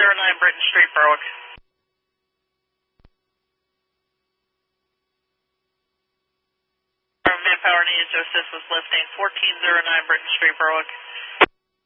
1409 Britton Street, Berwick. Manpower needed to assist with lifting 1409 Britton Street, Berwick.